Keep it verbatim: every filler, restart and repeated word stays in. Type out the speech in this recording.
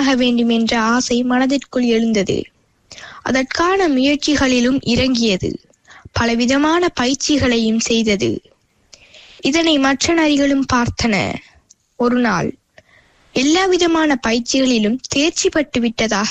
நடிகனாக வேண்டும் என்ற ஆசை மனதிற்குள் எழுந்தது. அதற்கான முயற்சிகளிலும் இறங்கியது. பலவிதமான பயிற்சிகளையும் செய்தது. இதனை மற்ற நரிகளும் பார்த்தன. ஒரு நாள் எல்லா விதமான பயிற்சிகளிலும் தேர்ச்சி பெற்று விட்டதாக